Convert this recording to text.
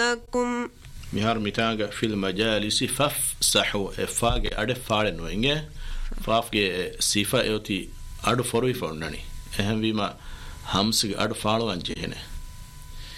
معكم مهار متاعك في المجالس فافسحوا افاق أد فارن وإنجا فافق صفة يوتي أد فروي فورناني أهم بما همسك أد فارو أنجهنه